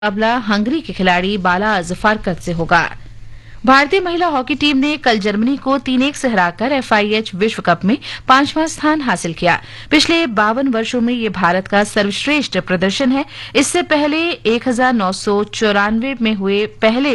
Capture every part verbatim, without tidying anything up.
मुकाबला हंगरी के खिलाड़ी बाला अजफारकत से होगा। भारतीय महिला हॉकी टीम ने कल जर्मनी को तीन एक से हराकर एफआईएच विश्व कप में पांचवां स्थान हासिल किया। पिछले बावन वर्षों में ये भारत का सर्वश्रेष्ठ प्रदर्शन है। इससे पहले एक हजार नौ सौ चौरानवे में हुए पहले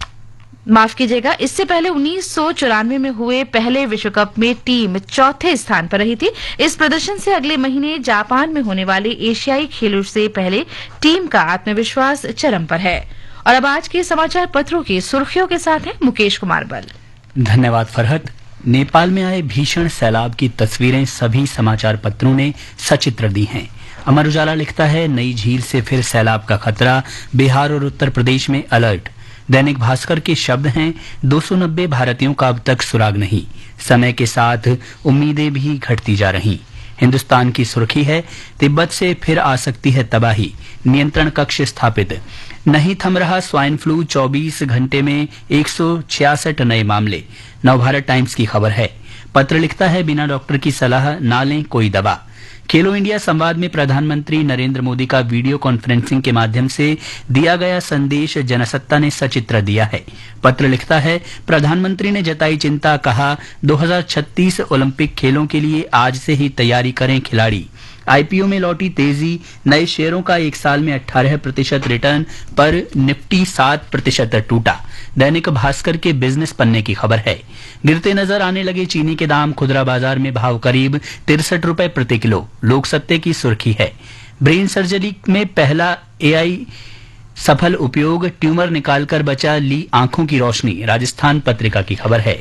माफ कीजिएगा इससे पहले उन्नीस सौ चौरानवे में हुए पहले विश्व कप में टीम चौथे स्थान पर रही थी। इस प्रदर्शन से अगले महीने जापान में होने वाले एशियाई खेलों से पहले टीम का आत्मविश्वास चरम पर है। और अब आज के समाचार पत्रों की सुर्खियों के साथ हैं मुकेश कुमार बल। धन्यवाद फरहत। नेपाल में आए भीषण सैलाब की तस्वीरें सभी समाचार पत्रों ने सचित्र दी हैं। अमर उजाला लिखता है, नई झील से फिर सैलाब का खतरा, बिहार और उत्तर प्रदेश में अलर्ट। दैनिक भास्कर के शब्द हैं, दो सौ नब्बे भारतीयों का अब तक सुराग नहीं, समय के साथ उम्मीदें भी घटती जा रही। हिंदुस्तान की सुर्खी है, तिब्बत से फिर आ सकती है तबाही, नियंत्रण कक्ष स्थापित। नहीं थम रहा स्वाइन फ्लू, चौबीस घंटे में एक सौ छियासठ नए मामले। नवभारत टाइम्स की खबर है। पत्र लिखता है, बिना डॉक्टर की सलाह ना लें कोई दवा। खेलो इंडिया संवाद में प्रधानमंत्री नरेंद्र मोदी का वीडियो कॉन्फ्रेंसिंग के माध्यम से दिया गया संदेश जनसत्ता ने सचित्र दिया है। पत्र लिखता है, प्रधानमंत्री ने जताई चिंता, कहा दो हज़ार छत्तीस ओलंपिक खेलों के लिए आज से ही तैयारी करें खिलाड़ी। आईपीओ में लौटी तेजी, नए शेयरों का एक साल में अठारह प्रतिशत रिटर्न पर निफ्टी सात प्रतिशत टूटा। दैनिक भास्कर के बिजनेस पन्ने की खबर है। गिरते नजर आने लगे चीनी के दाम, खुदरा बाजार में भाव करीब तिरसठ रुपए प्रति किलो। लोक सत्ते की सुर्खी है, ब्रेन सर्जरी में पहला एआई सफल उपयोग, ट्यूमर निकालकर बचा ली आंखों की रोशनी। राजस्थान पत्रिका की खबर है।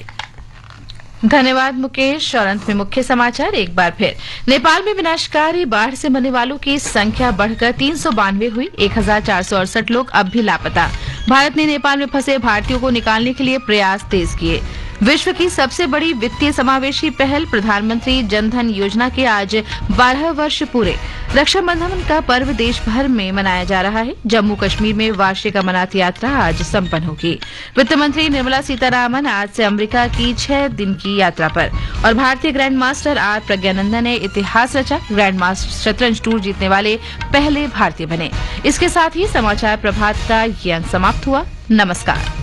धन्यवाद मुकेश। और अंत में मुख्य समाचार एक बार फिर। नेपाल में विनाशकारी बाढ़ से मरने वालों की संख्या बढ़कर तीन सौ बानवे हुई। एक हजार चार सौ अड़सठ लोग अब भी लापता। भारत ने नेपाल में फंसे भारतीयों को निकालने के लिए प्रयास तेज किए। विश्व की सबसे बड़ी वित्तीय समावेशी पहल प्रधानमंत्री जनधन योजना के आज बारह वर्ष पूरे। रक्षाबंधन का पर्व देश भर में मनाया जा रहा है। जम्मू कश्मीर में वार्षिक अमरनाथ यात्रा आज संपन्न होगी। वित्त मंत्री निर्मला सीतारामन आज से अमेरिका की छह दिन की यात्रा पर। और भारतीय ग्रैंड मास्टर आर प्रज्ञानंदन ने इतिहास रचा, ग्रैंड मास्टर शतरंज टूर जीतने वाले पहले भारतीय बने। इसके साथ ही समाचार प्रभात का ये अंक समाप्त हुआ। नमस्कार।